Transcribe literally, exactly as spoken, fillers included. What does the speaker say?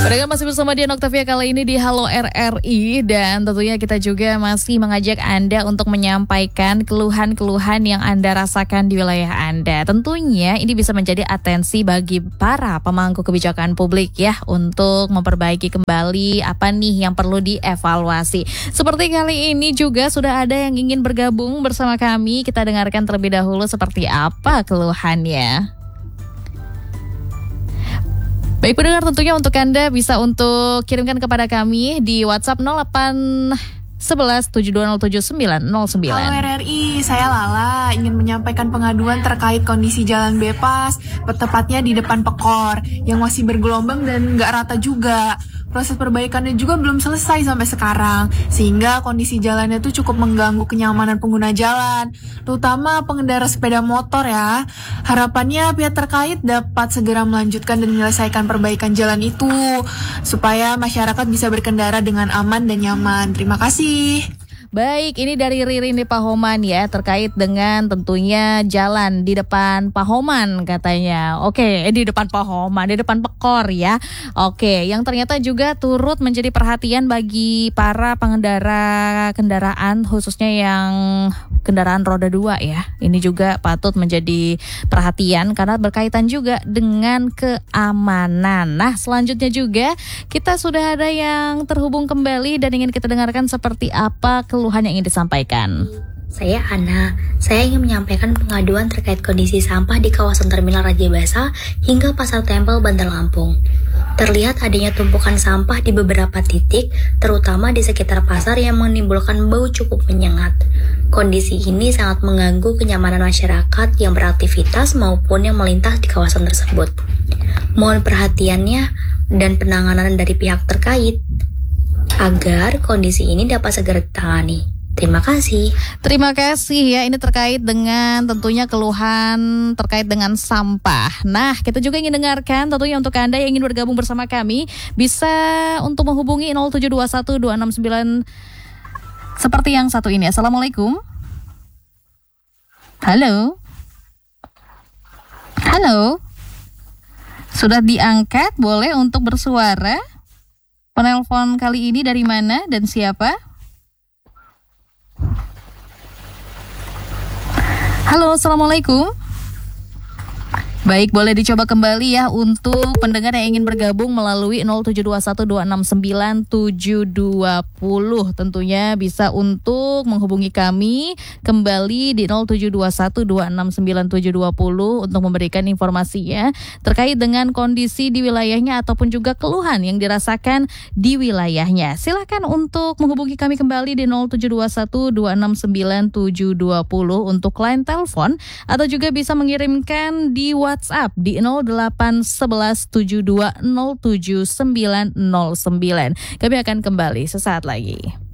Mereka masih bersama Dian Octavia kali ini di Halo R R I. Dan tentunya kita juga masih mengajak Anda untuk menyampaikan keluhan-keluhan yang Anda rasakan di wilayah Anda. Tentunya ini bisa menjadi atensi bagi para pemangku kebijakan publik ya, untuk memperbaiki kembali apa nih yang perlu dievaluasi. Seperti kali ini juga sudah ada yang ingin bergabung bersama kami. Kita dengarkan terlebih dahulu seperti apa keluhannya. Baik pendengar, tentunya untuk Anda bisa untuk kirimkan kepada kami di WhatsApp nol delapan satu satu tujuh dua nol tujuh sembilan nol sembilan. Halo R R I, saya Lala, ingin menyampaikan pengaduan terkait kondisi jalan Bypass, tepatnya di depan Pekor, yang masih bergelombang dan nggak rata juga. Proses perbaikannya juga belum selesai sampai sekarang, sehingga kondisi jalannya itu cukup mengganggu kenyamanan pengguna jalan, terutama pengendara sepeda motor ya. Harapannya pihak terkait dapat segera melanjutkan dan menyelesaikan perbaikan jalan itu, supaya masyarakat bisa berkendara dengan aman dan nyaman. Terima kasih. Baik, ini dari Ririn di Pahoman ya, terkait dengan tentunya jalan di depan Pahoman katanya. Oke, di depan Pahoman, di depan Pekor ya. Oke, yang ternyata juga turut menjadi perhatian bagi para pengendara kendaraan, khususnya yang kendaraan roda dua ya. Ini juga patut menjadi perhatian karena berkaitan juga dengan keamanan. Nah, selanjutnya juga kita sudah ada yang terhubung kembali dan ingin kita dengarkan seperti apa keluhan yang ingin disampaikan. Saya Ana, saya ingin menyampaikan pengaduan terkait kondisi sampah di kawasan Terminal Raja Basa hingga Pasar Tempel, Bandar Lampung. Terlihat adanya tumpukan sampah di beberapa titik, terutama di sekitar pasar yang menimbulkan bau cukup menyengat. Kondisi ini sangat mengganggu kenyamanan masyarakat yang beraktivitas maupun yang melintas di kawasan tersebut. Mohon perhatiannya dan penanganan dari pihak terkait agar kondisi ini dapat segera ditangani. Terima kasih. Terima kasih ya, ini terkait dengan tentunya keluhan terkait dengan sampah. Nah, kita juga ingin dengarkan tentunya untuk Anda yang ingin bergabung bersama kami, bisa untuk menghubungi nol tujuh dua satu dua enam sembilan seperti yang satu ini. Assalamualaikum. Halo. Halo. Sudah diangkat, boleh untuk bersuara. Penelpon kali ini dari mana dan siapa? Halo, assalamualaikum. Baik, boleh dicoba kembali ya untuk pendengar yang ingin bergabung melalui nol tujuh dua satu dua enam sembilan tujuh dua nol. Tentunya bisa untuk menghubungi kami kembali di nol tujuh dua satu dua enam sembilan tujuh dua nol untuk memberikan informasinya terkait dengan kondisi di wilayahnya ataupun juga keluhan yang dirasakan di wilayahnya. Silakan untuk menghubungi kami kembali di nol tujuh dua satu dua enam sembilan tujuh dua nol untuk line telepon, atau juga bisa mengirimkan di WhatsApp di nol delapan satu satu tujuh dua nol tujuh sembilan nol sembilan. Kami akan kembali sesaat lagi.